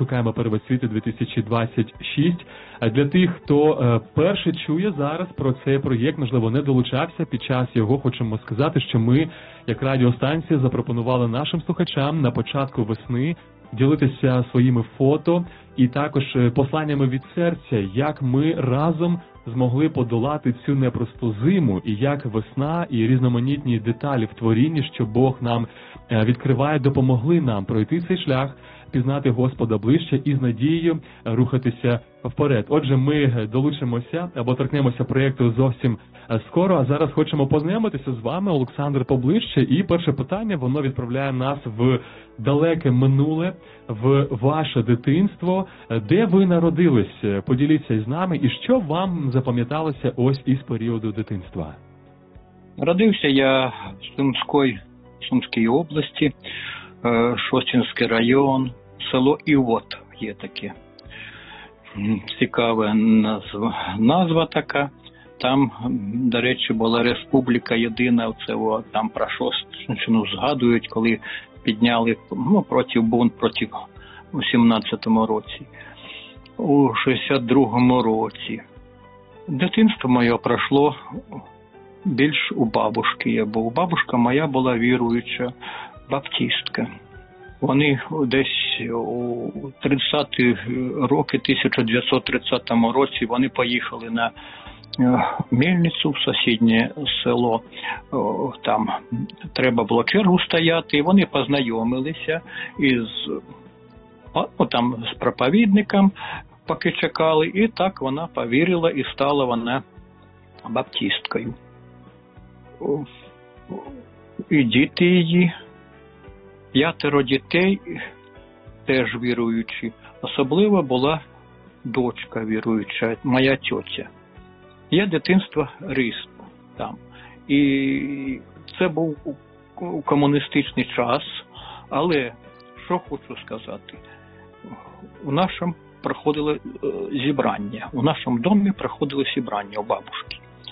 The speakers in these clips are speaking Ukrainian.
Шукаємо Первоцвіти 2026. Для тих, хто перше чує зараз про цей проєкт, можливо, не долучався під час його, хочемо сказати, що ми, як радіостанція, запропонували нашим слухачам на початку весни ділитися своїми фото і також посланнями від серця, як ми разом змогли подолати цю непросту зиму, і як весна і різноманітні деталі в творінні, що Бог нам відкриває, допомогли нам пройти цей шлях, пізнати Господа ближче і з надією рухатися вперед. Отже, ми долучимося або торкнемося проєкту зовсім скоро, а зараз хочемо познайомитися з вами, Олександр, поближче. І перше питання, воно відправляє нас в далеке минуле, в ваше дитинство. Де ви народились? Поділіться із нами. І що вам запам'яталося ось із періоду дитинства? Родився я в Сумській області, Шостинський район, село Івот є таке. Цікава назва така. Там, до речі, була республіка єдина, там про Шостинщину згадують, коли підняли бунт проти у 17-му році. У 62-му році. Дитинство моє пройшло більш у бабушки я був. Бабушка моя була віруюча баптистка. Вони десь у 30-ті роки, 1930 році, вони поїхали на Мельницю, в сусіднє село. Там треба було чергу стояти, і вони познайомилися з проповідником, поки чекали, і так вона повірила, і стала вона баптисткою. І діти її, 5 дітей теж віруючі. Особливо була дочка віруюча, моя тьотя. Я дитинство ріс там. І це був комуністичний час, але що хочу сказати, у нашому проходили зібрання, у нашому домі проходили зібрання у бабушки.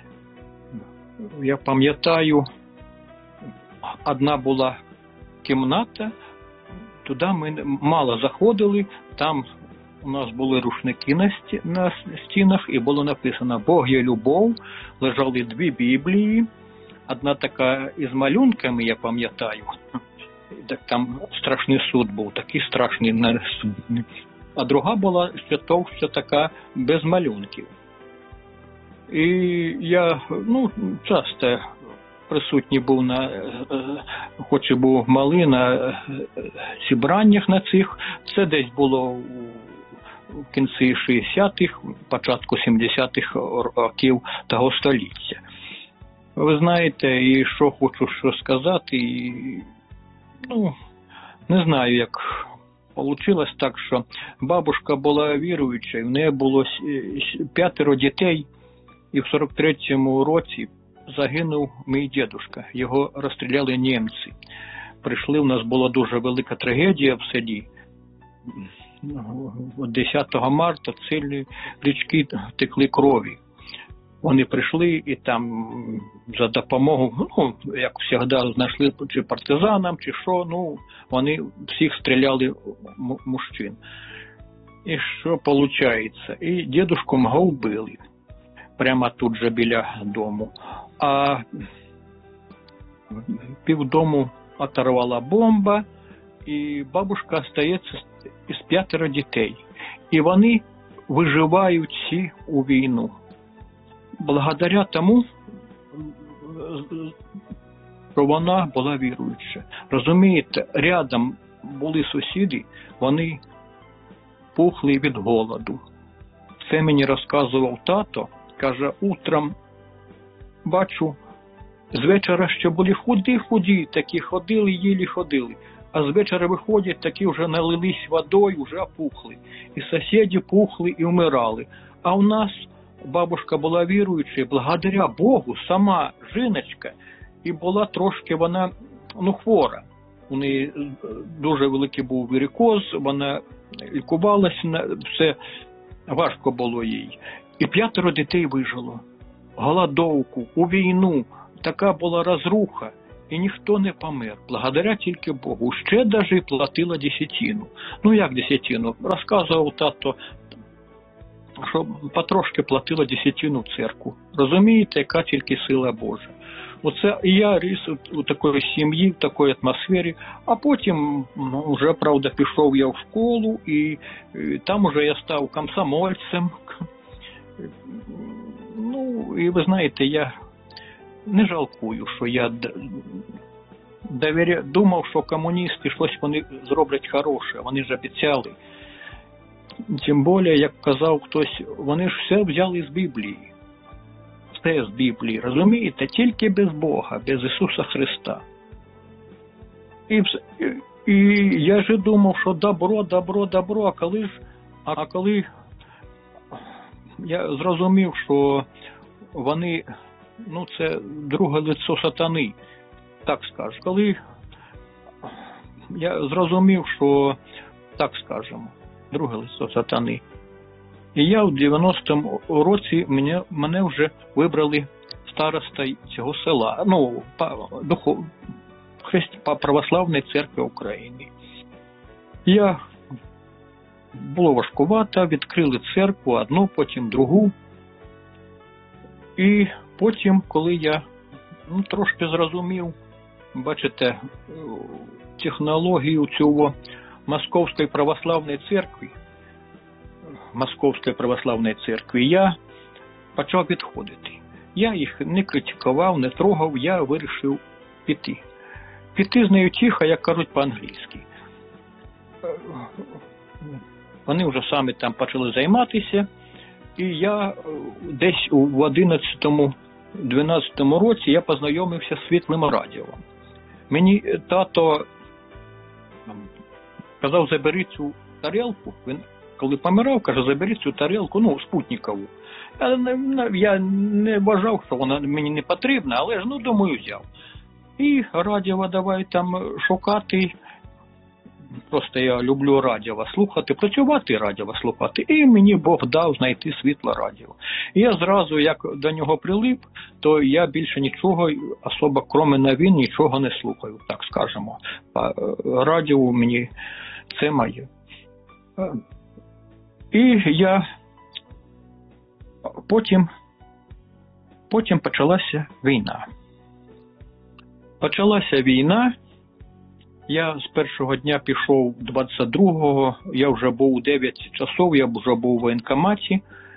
Я пам'ятаю, одна була кімната, туди ми мало заходили, там у нас були рушники на стінах, і було написано «Бог є любов», лежали 2 Біблії, одна така із малюнками, я пам'ятаю, так там страшний суд був, такий страшний, а друга була ще товща така, без малюнків. І я, часто присутній був хоч і був малий, на зібраннях на цих, це десь було в кінці 60-х, початку 70-х років того століття. Ви знаєте, і що хочу сказати, не знаю, як вийшло так, що бабушка була віруюча, в неї було 5 дітей, і в 43-му році загинув мій дідушка. Його розстріляли німці. Прийшли, у нас була дуже велика трагедія в селі. 10 марта цілі річки текли крові. Вони прийшли і там за допомогою, як завжди, знайшли чи партизанам, чи що, вони всіх стріляли мужчин. І що виходить? І дідушку мого вбили. Прямо тут же біля дому. А півдому оторвала бомба, і бабушка остається із 5 дітей. І вони виживають всі у війну. Благодаря тому, що вона була віруюча. Розумієте, рядом були сусіди, вони пухли від голоду. Це мені розказував тато. Каже, утром бачу, з вечора ще були худі, такі ходили, їлі ходили. А з вечора виходять, такі вже налились водою, вже опухли. І сусіди пухли і вмирали. А у нас бабушка була віруючою, благодаря Богу, сама жіночка, і була трошки вона, хвора. У неї дуже великий був варикоз, вона лікувалася, все важко було їй. І 5 дітей вижило. Голодовку, у війну, така була розруха. і ніхто не помер. Благодаря тільки Богу. Ще даже платила десятину. Ну як десятину? Розказував тато, що потрошки платила десятину в церкву. Розумієте, яка тільки сила Божа. Оце і я ріс у такої сім'ї, в такій атмосфері, а потім вже, правда, пішов я в школу, і там уже я став комсомольцем. Ну, і ви знаєте, я не жалкую, що я думав, що комуністи щось вони зроблять хороше, вони ж обіцяли. Тим більше, як казав хтось, вони ж все взяли з Біблії. Все з Біблії, розумієте? Тільки без Бога, без Ісуса Христа. І я ж думав, що добро, а коли я зрозумів, що вони, ну це друге лицо сатани, так скажу. Коли я зрозумів, що, так скажемо, друге лицо сатани. І я в 90-му році мене вже вибрали староста цього села, ну, по православної церкви України. Було важкувато, відкрили церкву одну, потім другу. І потім, коли я трошки зрозумів, бачите, технологію цього Московської православної церкви, я почав відходити. Я їх не критикував, не трогав, я вирішив піти. Піти з нею тихо, як кажуть по-англійськи. Вони вже самі там почали займатися, і я десь у 11-12 році я познайомився з Світлим Радіо. Мені тато казав, забери цю тарілку. Він, коли помирав, каже, забери цю тарілку, спутникову. Я не вважав, що вона мені не потрібна, але ж, думаю, взяв. І радіо давай там шукати. Просто я люблю радіо слухати, працювати радіо слухати. І мені Бог дав знайти Світле Радіо. І я зразу, як до нього прилип, то я більше нічого, особо, крім новин, нічого не слухаю, так скажемо. Радіо мені це моє. І я потім почалася війна. Я з першого дня пішов 22-го, я вже був у 9 часов, я вже був у воєнкоматі.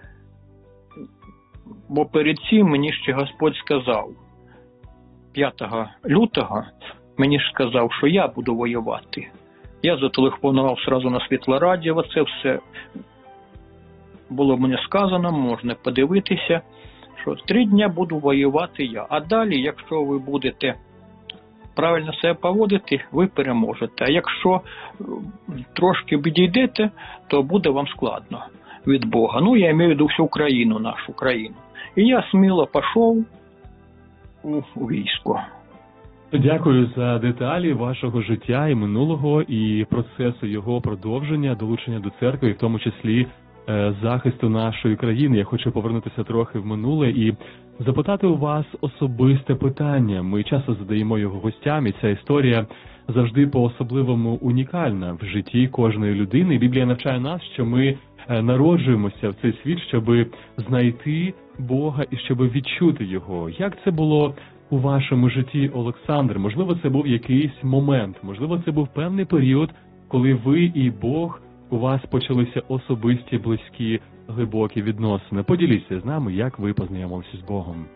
Бо перед цим мені ще Господь сказав, 5 лютого, мені ж сказав, що я буду воювати. Я зателефонував одразу на Світле Радіо, це все було мені сказано, можна подивитися, що 3 дня буду воювати я. А далі, якщо ви будете правильно себе поводити, ви переможете. А якщо трошки відійдете, то буде вам складно від Бога. Я маю в виду всю Україну, нашу країну. І я сміло пішов у військо. Дякую за деталі вашого життя і минулого, і процесу його продовження, долучення до церкви, і в тому числі захисту нашої країни. Я хочу повернутися трохи в минуле і запитати у вас особисте питання. Ми часто задаємо його гостям, і ця історія завжди по-особливому унікальна в житті кожної людини. Біблія навчає нас, що ми народжуємося в цей світ, щоб знайти Бога і щоб відчути Його. Як це було у вашому житті, Олександр? Можливо, це був якийсь момент, можливо, це був певний період, коли ви і Бог, у вас почалися особисті, близькі, глибокі відносини. Поділіться з нами, як ви познайомилися з Богом.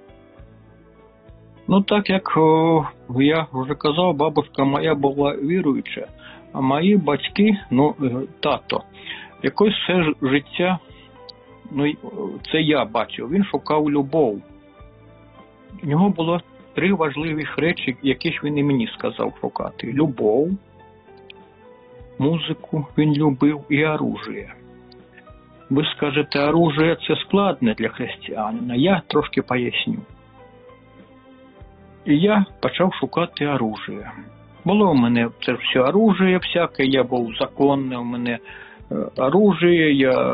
Так як я вже казав, бабушка моя була віруюча, а мої батьки, тато, якось все життя, це я бачив, він шукав любов. У нього було 3 важливі речі, яких він і мені сказав шукати. Любов, музику він любив і оружие. Ви скажете, оружие це складне для християнина, я трошки поясню. І я почав шукати оружие. Було в мене це все оружие всяке, я був законний, у мене оружие, я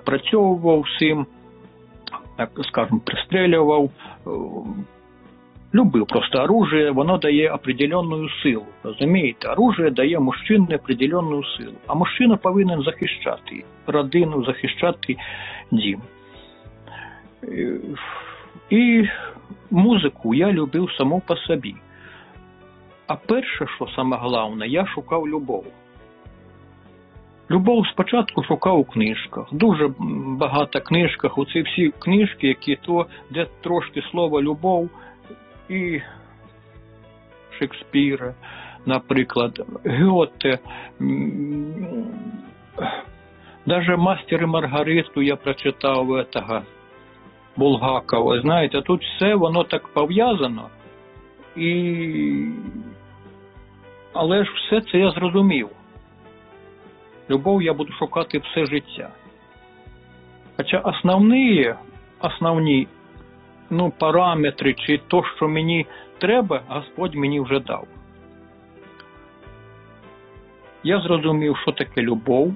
напрацьовував всім, так скажемо, пристрілював Любив. Просто оружие, воно дає определенну силу. Розумієте? Оружие дає мужчині определенну силу. А мужчина повинен захищати родину, захищати дім. І музику я любив саму по собі. А перше, що саме головне, я шукав любов. Любов спочатку шукав у книжках. Дуже багато книжках. Оці всі книжки, які де трошки слово «любов», і Шекспіра, наприклад, Гьоте, навіть «Мастер і Маргариту» я прочитав этого Булгакова. Знаєте, тут все воно так пов'язано. Але ж все це я зрозумів. Любов я буду шукати все життя. Хоча основні параметри, чи то, що мені треба, Господь мені вже дав. Я зрозумів, що таке любов.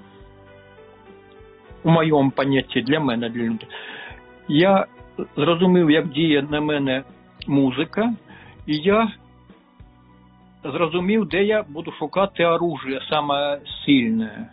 У моєму понятті для мене, для людей. Я зрозумів, як діє на мене музика, і я зрозумів, де я буду шукати оружие саме сильне.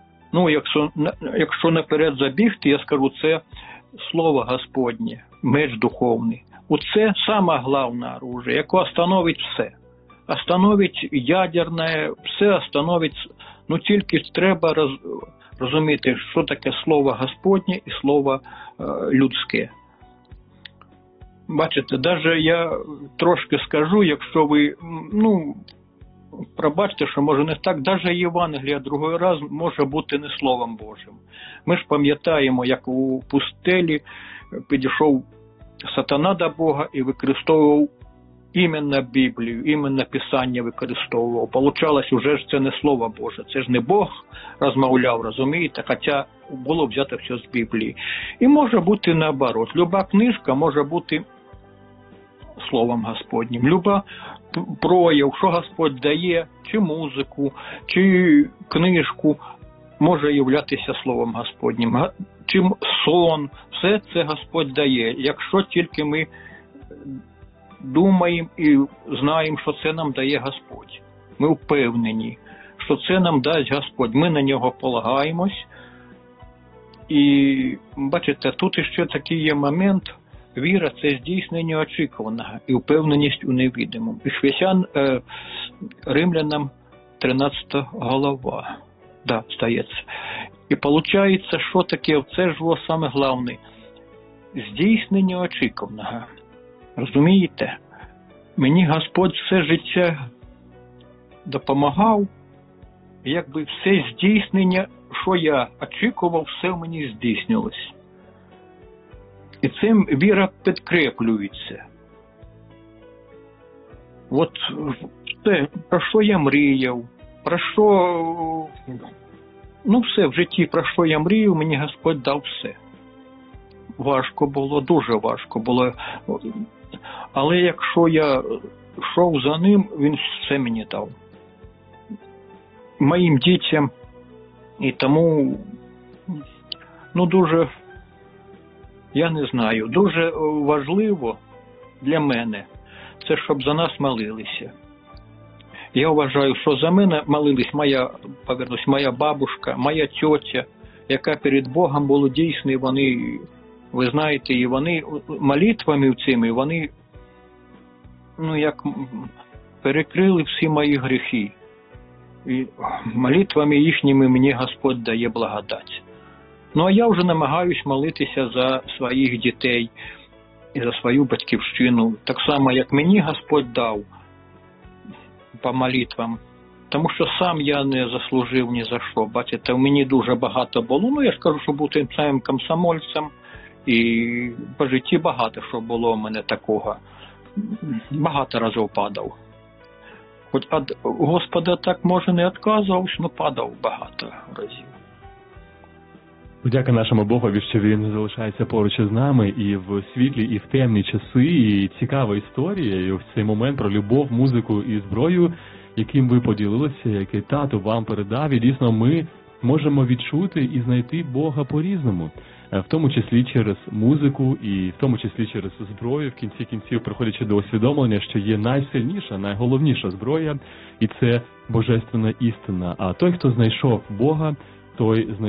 Якщо наперед забігти, я скажу, це слово Господнє, меч духовний. Оце саме головне оружие, яке остановить все. Остановить ядерне, все остановить. Тільки треба розуміти, що таке слово Господнє і слово людське. Бачите, навіть я трошки скажу, якщо ви, пробачте, що може не так, навіть Євангелія другий раз може бути не Словом Божим. Ми ж пам'ятаємо, як у пустелі підійшов сатана до Бога і використовував іменно Біблію, іменно Писання використовував. Получалось, уже ж це не Слово Боже, це ж не Бог розмовляв, розумієте, хоча було взято все з Біблії. І може бути наоборот. Люба книжка може бути Словом Господнім. Люба прояв, що Господь дає, чи музику, чи книжку, може являтися Словом Господнім. Чи сон, все це Господь дає, якщо тільки ми думаємо і знаємо, що це нам дає Господь. Ми впевнені, що це нам дасть Господь. Ми на нього полагаємось. І, бачите, тут іще такий є момент. Віра – це здійснення очікуваного і впевненість у невідомому. Римлянам 13 глава. Да, стається. І виходить, що таке, це ж саме головне. Здійснення очікуваного. Розумієте? Мені Господь все життя допомагав, якби все здійснення, що я очікував, все в мені здійснилось. І цим віра підкріплюється. От те, про що я мріяв, про що, все в житті, про що я мріяв, мені Господь дав все. Важко було, дуже важко було. Але якщо я йшов за ним, він все мені дав. Моїм дітям. І тому, дуже, я не знаю, дуже важливо для мене, це щоб за нас молилися. Я вважаю, що за мене молились моя бабушка, моя тьотя, яка перед Богом була дійсна, і вони, ви знаєте, і вони молитвами цими, вони, як перекрили всі мої гріхи. І молитвами їхніми мені Господь дає благодать. А я вже намагаюсь молитися за своїх дітей і за свою батьківщину. Так само, як мені Господь дав по молитвам. Тому що сам я не заслужив ні за що. Бачите, в мені дуже багато було. Я ж кажу, що був тим самим комсомольцем. І по житті багато що було в мене такого. Багато разів падав. Хоч від Господа так, може, не відказувався, але падав багато разів. Подяка нашому Богові, що він залишається поруч із нами і в світлі, і в темні часи, і цікава історія, і ось цей момент про любов, музику і зброю, яким ви поділилися, який тато вам передав. І дійсно ми можемо відчути і знайти Бога по-різному, в тому числі через музику і в тому числі через зброю, в кінці кінців приходячи до усвідомлення, що є найсильніша, найголовніша зброя, і це божественна істина. А той, хто знайшов Бога, той знайшов